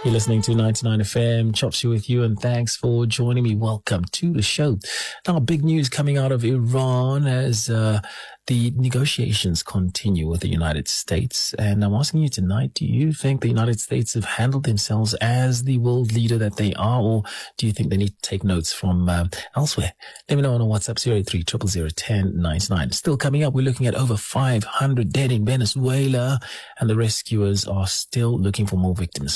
You're listening to 99 FM, Chopsy with you, and thanks for joining me. Welcome to the show. Now, big news coming out of Iran as the negotiations continue with the United States. And I'm asking you tonight, do you think the United States have handled themselves as the world leader that they are, or do you think they need to take notes from elsewhere? Let me know on WhatsApp 03 000 1099. Still coming up, we're looking at over 500 dead in Venezuela, and the rescuers are still looking for more victims.